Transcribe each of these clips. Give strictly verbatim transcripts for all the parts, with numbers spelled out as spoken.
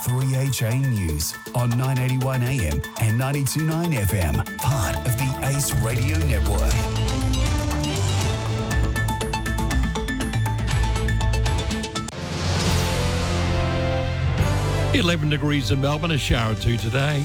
three H A News on nine eighty-one A M and ninety-two point nine F M, part of the Ace Radio Network. eleven degrees in Melbourne, a shower or two today.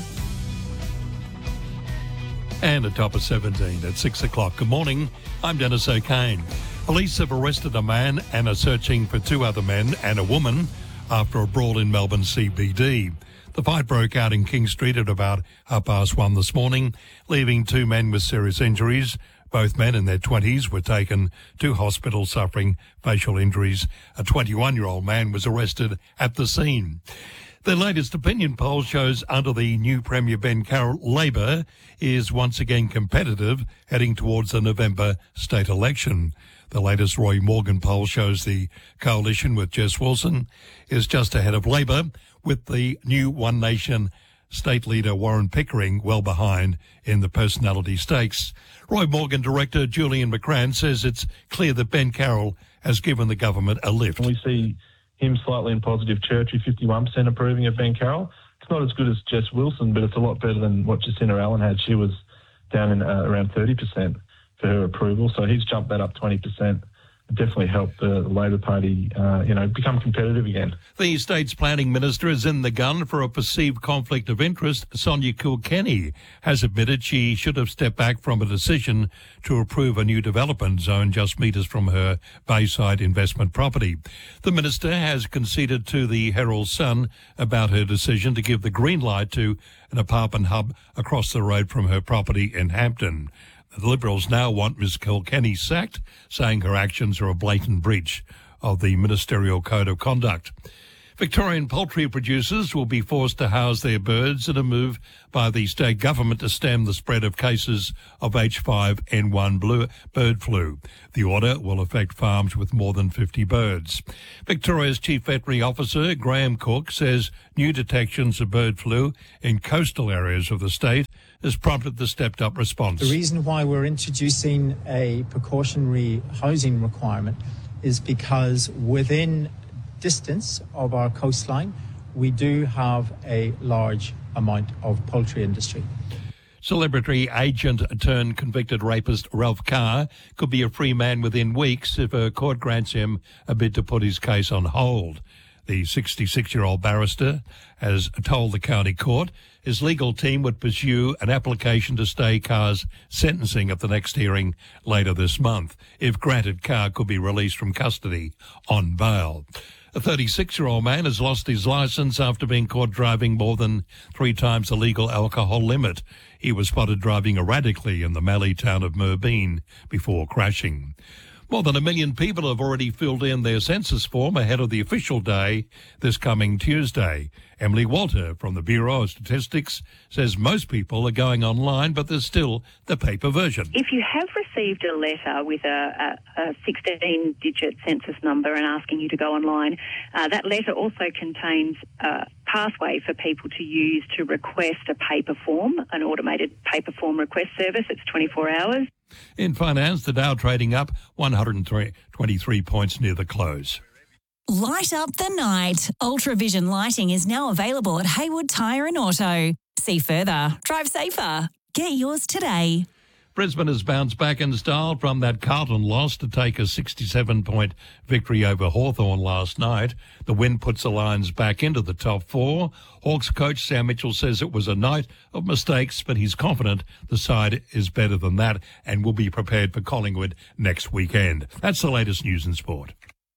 And a top of seventeen at six o'clock. Good morning, I'm Dennis O'Kane. Police have arrested a man and are searching for two other men and a woman after a brawl in Melbourne C B D. The fight broke out in King Street at about half past one this morning, leaving two men with serious injuries. Both men in their twenties were taken to hospital suffering facial injuries. A twenty-one-year-old man was arrested at the scene. The latest opinion poll shows under the new Premier Ben Carroll, Labor is once again competitive heading towards the November state election. The latest Roy Morgan poll shows the coalition with Jess Wilson is just ahead of Labor, with the new One Nation state leader Warren Pickering well behind in the personality stakes. Roy Morgan director Julian McCrann says it's clear that Ben Carroll has given the government a lift. We see him slightly in positive territory, fifty-one percent approving of Ben Carroll. It's not as good as Jess Wilson, but it's a lot better than what Jacinda Allen had. She was down in uh, around thirty percent for her approval, so he's jumped that up twenty percent. It definitely helped the Labor Party, uh, you know, become competitive again. The state's planning minister is in the gun for a perceived conflict of interest. Sonia Kilkenny has admitted she should have stepped back from a decision to approve a new development zone just metres from her Bayside investment property. The minister has conceded to the Herald Sun about her decision to give the green light to an apartment hub across the road from her property in Hampton. The Liberals now want Miz Kilkenny sacked, saying her actions are a blatant breach of the Ministerial Code of Conduct. Victorian poultry producers will be forced to house their birds in a move by the state government to stem the spread of cases of H five N one bird flu. The order will affect farms with more than fifty birds. Victoria's Chief Veterinary Officer, Graham Cook, says new detections of bird flu in coastal areas of the state has prompted the stepped-up response. The reason why we're introducing a precautionary housing requirement is because within distance of our coastline, we do have a large amount of poultry industry. Celebrity agent turned convicted rapist Ralph Carr could be a free man within weeks if a court grants him a bid to put his case on hold. The sixty-six-year-old barrister has told the county court his legal team would pursue an application to stay Carr's sentencing at the next hearing later this month. If granted, Carr could be released from custody on bail. A thirty-six-year-old man has lost his licence after being caught driving more than three times the legal alcohol limit. He was spotted driving erratically in the Mallee town of Merbeen before crashing. More than a million people have already filled in their census form ahead of the official day this coming Tuesday. Emily Walter from the Bureau of Statistics says most people are going online, but there's still the paper version. If you have received a letter with a, a, a sixteen-digit census number and asking you to go online, uh, that letter also contains a pathway for people to use to request a paper form, an automated paper form request service. It's twenty-four hours. In finance, the Dow trading up one hundred twenty-three points near the close. Light up the night. Ultravision lighting is now available at Haywood Tyre and Auto. See further. Drive safer. Get yours today. Brisbane has bounced back in style from that Carlton loss to take a sixty-seven point victory over Hawthorn last night. The win puts the Lions back into the top four. Hawks coach Sam Mitchell says it was a night of mistakes, but he's confident the side is better than that and will be prepared for Collingwood next weekend. That's the latest news in sport.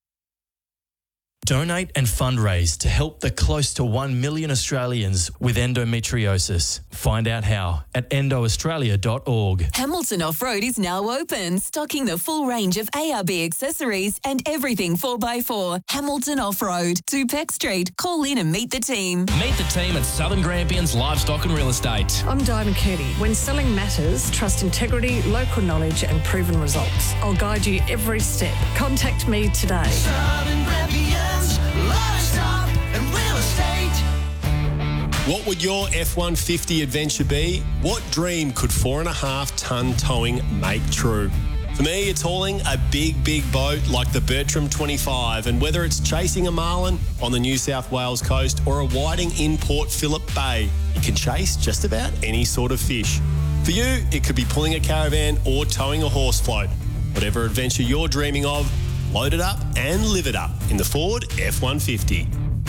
Donate and fundraise to help the close to one million Australians with endometriosis. Find out how at endo australia dot org. Hamilton Off-Road is now open, stocking the full range of A R B accessories and everything four by four. Hamilton Off-Road, two Peck Street. Call in and meet the team. Meet the team at Southern Grampians Livestock and Real Estate. I'm Diamond Curdy. When selling matters, trust integrity, local knowledge and proven results. I'll guide you every step. Contact me today. Southern Grampians Livestock and Real Estate. What would your F one fifty adventure be? What dream could four and a half tonne towing make true? For me, it's hauling a big, big boat like the Bertram twenty-five, and whether it's chasing a marlin on the New South Wales coast or a whiting in Port Phillip Bay, you can chase just about any sort of fish. For you, it could be pulling a caravan or towing a horse float. Whatever adventure you're dreaming of, load it up and live it up in the Ford F one fifty.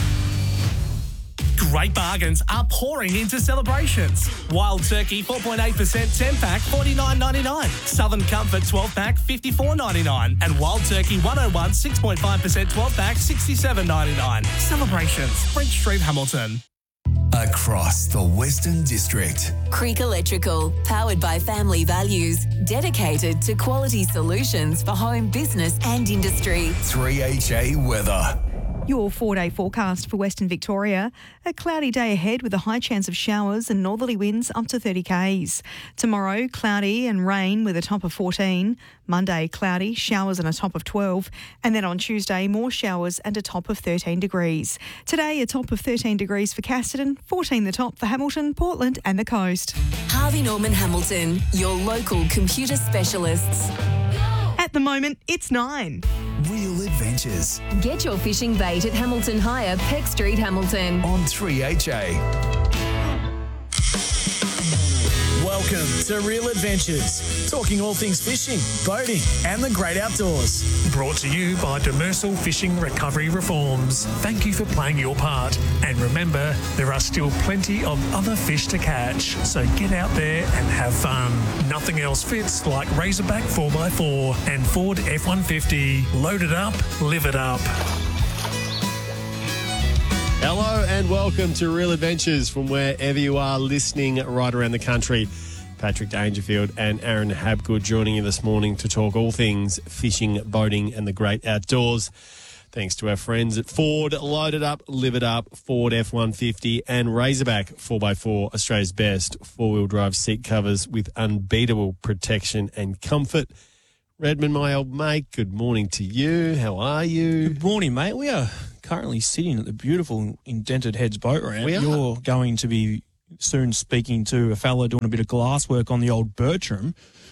Great bargains are pouring into celebrations. Wild Turkey four point eight percent ten pack forty-nine ninety-nine. Southern Comfort twelve pack fifty-four ninety-nine. And Wild Turkey one oh one six point five percent twelve pack sixty-seven ninety-nine. Celebrations, French Street, Hamilton. Across the Western District. Creek Electrical, powered by family values, dedicated to quality solutions for home, business and industry. three H A weather. Your four-day forecast for Western Victoria. A cloudy day ahead with a high chance of showers and northerly winds up to thirty kays. Tomorrow, cloudy and rain with a top of fourteen. Monday, cloudy, showers and a top of twelve. And then on Tuesday, more showers and a top of thirteen degrees. Today, a top of thirteen degrees for Casterton, fourteen the top for Hamilton, Portland and the coast. Harvey Norman Hamilton, your local computer specialists. At the moment, it's nine. Real Adventures. Get your fishing bait at Hamilton Hire, Peck Street, Hamilton. On three H A. Welcome to Real Adventures, talking all things fishing, boating and the great outdoors. Brought to you by Demersal Fishing Recovery Reforms. Thank you for playing your part. And remember, there are still plenty of other fish to catch, so get out there and have fun. Nothing else fits like Razorback four by four and Ford F one fifty. Load it up, live it up. Hello and welcome to Real Adventures from wherever you are listening right around the country. Patrick Dangerfield and Aaron Habgood joining you this morning to talk all things fishing, boating and the great outdoors. Thanks to our friends at Ford, Load It Up, Live It Up, Ford F one fifty and Razorback four by four, Australia's best four-wheel drive seat covers with unbeatable protection and comfort. Redmond, my old mate, good morning to you. How are you? Good morning, mate. We are currently sitting at the beautiful Indented Heads boat ramp. We are. You're going to be soon speaking to a fella doing a bit of glass work on the old Bertram.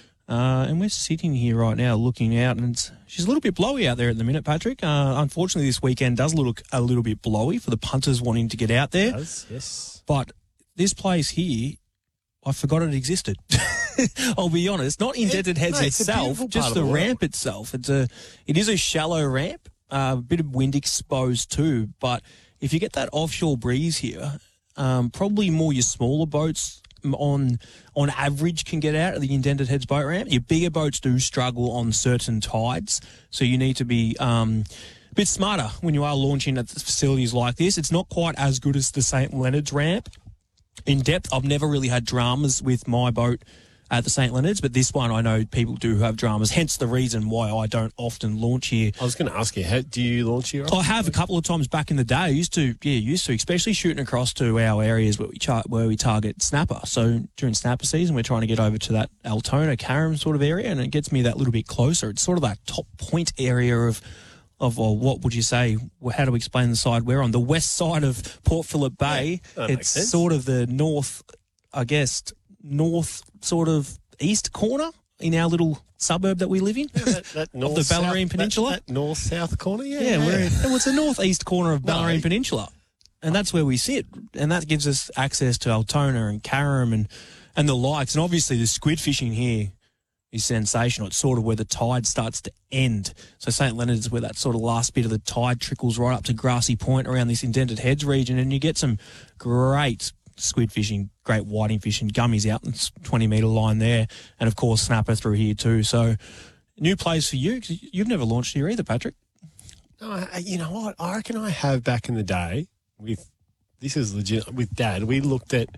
Uh, and we're sitting here right now looking out, and it's, she's a little bit blowy out there at the minute, Patrick. Uh, unfortunately, this weekend does look a little bit blowy for the punters wanting to get out there. It does, yes. But this place here, I forgot it existed. I'll be honest, not Indented Heads no, it's a itself, beautiful just part the of the world. ramp itself. It's a, it is a shallow ramp, uh, a bit of wind exposed too. But if you get that offshore breeze here, um, probably more your smaller boats on on average can get out of the Indented Heads boat ramp. Your bigger boats do struggle on certain tides, so you need to be um, a bit smarter when you are launching at facilities like this. It's not quite as good as the Saint Leonard's ramp. In depth, I've never really had dramas with my boat at the Saint Leonard's, but this one I know people do have dramas, hence the reason why I don't often launch here. I was going to ask you, how, do you launch here? I have a couple of times back in the day. I used to, yeah, used to, especially shooting across to our areas where we char- where we target snapper. So during snapper season, we're trying to get over to that Altona, Carrum sort of area, and it gets me that little bit closer. It's sort of that top point area of, of or what would you say, how to explain the side we're on? The west side of Port Phillip Bay. Yeah, that makes it's sense. sort of the north, I guess, north sort of east corner in our little suburb that we live in, Yeah, that, that of north, the Bellarine south, Peninsula. That, that north-south corner, yeah. Yeah, we're in, well, it's the northeast corner of No. Bellarine Peninsula, and that's where we sit, and that gives us access to Altona and Carrum and, and the likes, and obviously the squid fishing here is sensational. It's sort of where the tide starts to end. So Saint Leonard's is where that sort of last bit of the tide trickles right up to Grassy Point around this Indented Heads region, and you get some great squid fishing, great whiting fishing, gummies out in twenty metre line there, and of course snapper through here too. So new place for you, 'cause you've never launched here either, Patrick. No, I, you know what? I reckon I have back in the day with, this is legit, with Dad, we looked at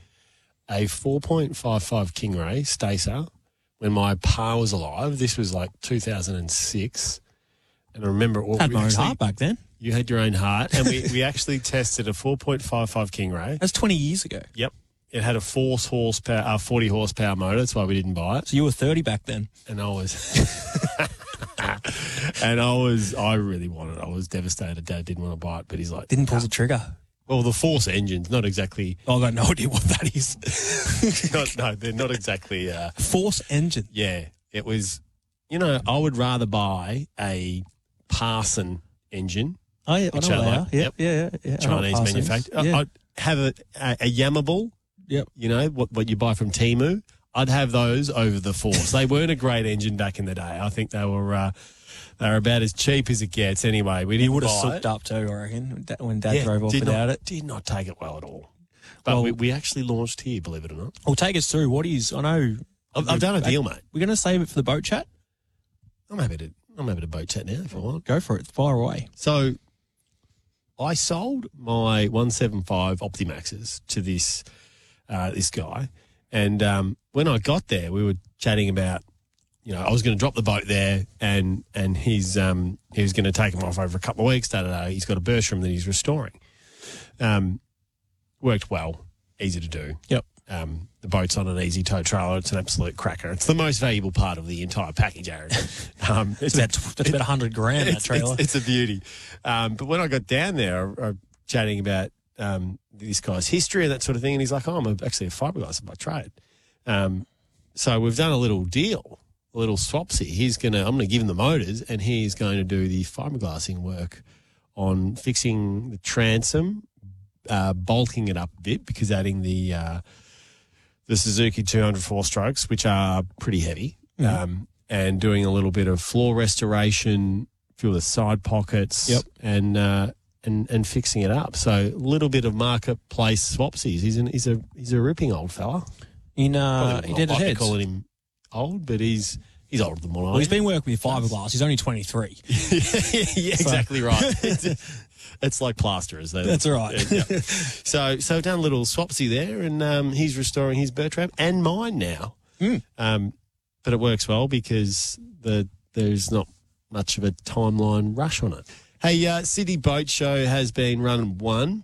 a four point five five Kingray Stacer when my pa was alive. This was like two thousand six. And I remember all Had we my own actually- heart back then. You had your own heart. And we, we actually tested a four point five five Kingray. That's twenty years ago. Yep. It had a force horsepower, uh, forty horsepower motor. That's why we didn't buy it. So you were thirty back then. And I was, and I was, I really wanted it. I was devastated. Dad didn't want to buy it, but he's like, Didn't pull the trigger. well, the force engines, not exactly. I've got no idea what that is. not, no, they're not exactly. Uh, Force engine. yeah, it was. you know, I would rather buy a Parson engine. Oh, yeah, I which know I they like. are. Yep, yeah, yeah, yeah. Chinese I know Parsons. manufacturer. Yeah. I'd have a, a, a Yamabal. Yep. You know, what, what you buy from Temu. I'd have those over the Force. They weren't a great engine back in the day. I think they were uh, they were about as cheap as it gets anyway. We didn't You would have buy soaked it. up too, I reckon, when Dad- when Dad Yeah, drove off did without not, it. Did not take it well at all. But Well- we, we actually launched here, believe it or not. Well, take us through. What is, I know. I've, I've done a deal, mate. We're going to save it for the boat chat? I'm happy to I'm happy to boat chat now if I want. Go for it. Fire away. So I sold my one seventy-five Optimaxes to this uh, this guy, and um, when I got there, we were chatting about, you know, I was going to drop the boat there, and and he's um, he was going to take him off over a couple of weeks. Da, da, da. He's got a Bertram that he's restoring. Um, worked well, easy to do. Yep. Um, the boat's on an easy tow trailer. It's an absolute cracker. It's the most valuable part of the entire package, Aaron. Um, It's that, that's about one hundred grand, that it's, trailer. It's, it's a beauty. Um, but when I got down there, I, I chatting about um, this guy's history and that sort of thing, and he's like, oh, I'm a, actually a fiberglasser by trade. Um, so we've done a little deal, a little swapsy. He's going to, I'm going to give him the motors, and he's going to do the fiberglassing work on fixing the transom, uh, bulking it up a bit, because adding the uh, the Suzuki two hundred four strokes, which are pretty heavy, Mhm. um, and doing a little bit of floor restoration, few of the side pockets, Yep. and uh, and and fixing it up. So a little bit of marketplace swapsies. He's an, he's a he's a ripping old fella. In uh, Probably in not Deaded like to Heads. calling him old, but he's he's older than what I Well, he's am. been working with fiberglass. He's only twenty-three. yeah, exactly right. It's, it's like plasterers. They- That's right. Yeah, yeah. So, so I've done a little swapsy there, and um, he's restoring his Bertram and mine now. Mm. Um, but it works well because the there's not much of a timeline rush on it. Hey, uh, Sydney Boat Show has been run and won.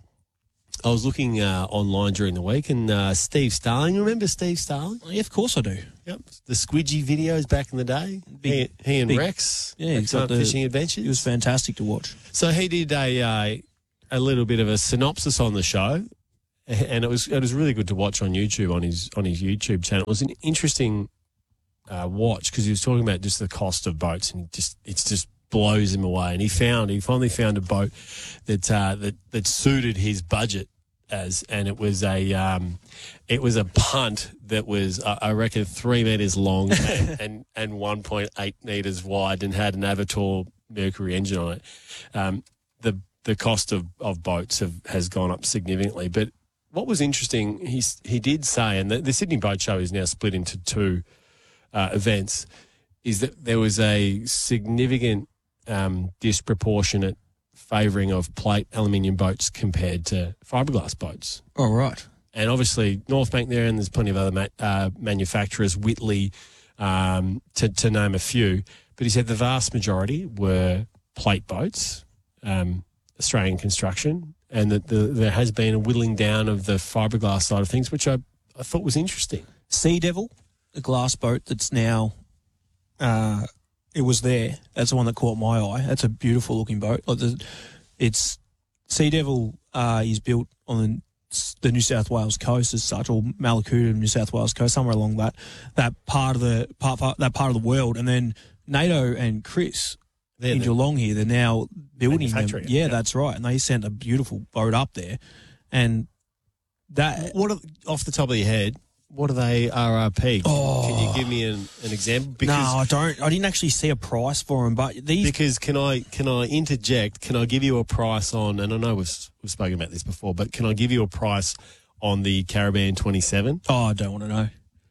I was looking uh, online during the week, and uh, Steve Starling, remember Steve Starling? Yeah, of course I do. Yep. The Squidgy videos back in the day. Big- he, he and big- Rex. Yeah, he's Rex got Hunt the- Fishing Adventures. It was fantastic to watch. So he did a uh, a little bit of a synopsis on the show, and it was it was really good to watch on YouTube on his on his YouTube channel. It was an interesting uh, watch because he was talking about just the cost of boats, and he just it's just blows him away. And he found he finally found a boat that uh, that that suited his budget. As and it was a um, it was a punt that was uh, I reckon three meters long and, and and one point eight meters wide and had an Avator Mercury engine on it. Um, the the cost of, of boats have, has gone up significantly. But what was interesting, he he did say, and the, the Sydney Boat Show is now split into two uh, events, is that there was a significant um, disproportionate favouring of plate aluminium boats compared to fiberglass boats. All right. And obviously Northbank there, and there's plenty of other ma- uh, manufacturers, Whitley, um, to, to name a few. But he said the vast majority were plate boats, um, Australian construction, and that the, there has been a whittling down of the fiberglass side of things, which I, I thought was interesting. Sea Devil, the glass boat that's now, uh, it was there. That's the one that caught my eye. That's a beautiful looking boat. Like the, it's Sea Devil uh, is built on the, the New South Wales coast as such, or Mallacoota, New South Wales coast, somewhere along that that part of the part, part that part of the world. And then NATO and Chris They're in the- Geelong here, they're now building them. Manufacturing it, Yeah, yeah. that's right. And they sent a beautiful boat up there, and that What are, off the top of your head, what are they R R P? Oh. Can you give me an, an example? no, I don't. I didn't actually see a price for them, but these Because can I can I interject? Can I give you a price on? And I know we've we've spoken about this before, but can I give you a price on the Caribbean twenty-seven? Oh, I don't want to know.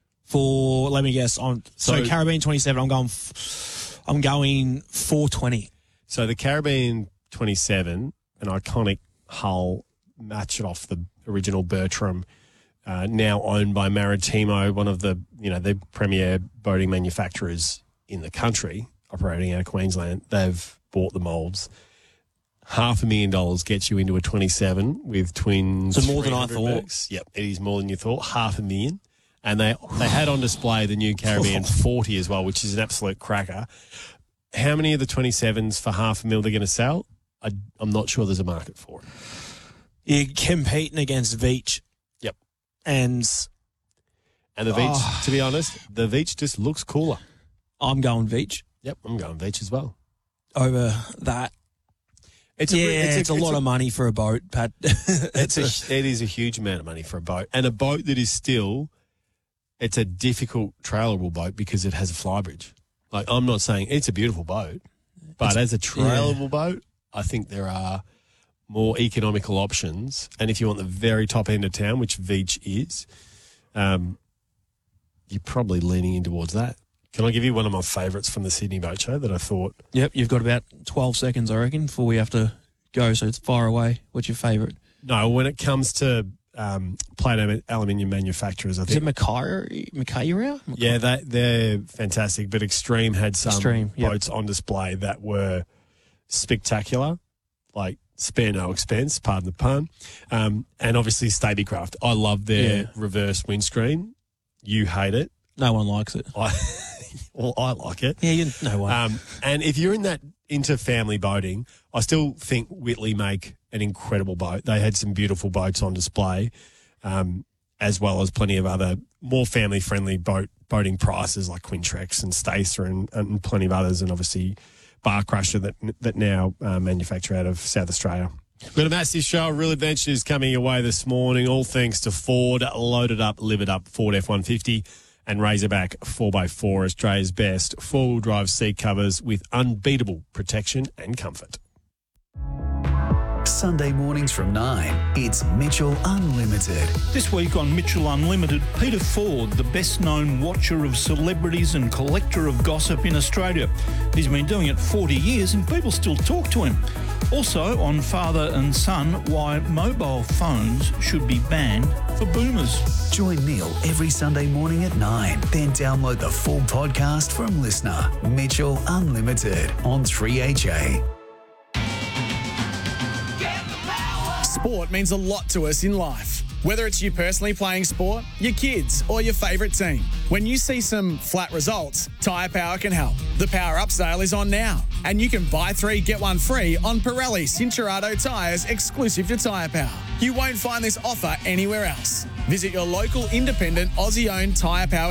For let me guess, on so, So- Caribbean twenty-seven, I'm going. f- I'm going four twenty. So the Caribbean twenty-seven, an iconic hull, matched off the original Bertram, uh, now owned by Maritimo, one of the you know the premier boating manufacturers in the country, operating out of Queensland. They've bought the moulds. Half a million dollars gets you into a twenty-seven with twins. So more than I three hundred thought. bucks. Yep, it is more than you thought. Half a million. And they they had on display the new Caribbean forty as well, which is an absolute cracker. How many of the twenty-sevens for half a mil they're going to sell? I, I'm not sure there's a market for it. You're competing against Veach. Yep. And And the Veach, Oh. to be honest, the Veach just looks cooler. I'm going Veach. Yep, I'm going Veach as well. Over that. It's yeah, a, it's, a, it's a it's lot a, of money for a boat, Pat. it's a, it is a huge amount of money for a boat. And a boat that is still, it's a difficult trailable boat because it has a flybridge. Like, I'm not saying it's a beautiful boat, but it's, as a trailable yeah. boat, I think there are more economical options. And if you want the very top end of town, which Veach is, um, you're probably leaning in towards that. Can I give you one of my favourites from the Sydney Boat Show that I thought? Yep, you've got about twelve seconds, I reckon, before we have to go, so it's far away. What's your favourite? No, when it comes to um, plate aluminium manufacturers, I Is think. it Macaira? Macaira? Yeah, they, they're fantastic, but Extreme had some Extreme, yep. boats on display that were spectacular, like spare no expense, pardon the pun, um, and obviously Stabicraft. I love their Yeah. reverse windscreen. You hate it. No one likes it. I, well, I like it. Yeah, you no one. Um, and if you're in that into family boating, I still think Whitley make an incredible boat. They had some beautiful boats on display, um, as well as plenty of other more family-friendly boat boating prices like Quintrex and Stacer and, and plenty of others, and obviously Bar Crusher that that now uh, manufacture out of South Australia. We've got a massive show of Real Adventures coming your way this morning, all thanks to Ford. Load it up, live it up, Ford F one fifty and Razorback four by four, Australia's best four-wheel drive seat covers with unbeatable protection and comfort. Sunday mornings from nine, it's Mitchell Unlimited. This week on Mitchell Unlimited, Peter Ford, the best-known watcher of celebrities and collector of gossip in Australia. He's been doing it forty years and people still talk to him. Also on Father and Son, why mobile phones should be banned for boomers. Join Neil every Sunday morning at nine. Then download the full podcast from Listener. Mitchell Unlimited on three H A. Sport means a lot to us in life. Whether it's you personally playing sport, your kids, or your favourite team. When you see some flat results, Tyre Power can help. The Power Up sale is on now, and you can buy three, get one free on Pirelli Cincherato tyres exclusive to Tyre Power. You won't find this offer anywhere else. Visit your local independent Aussie-owned Tyre Power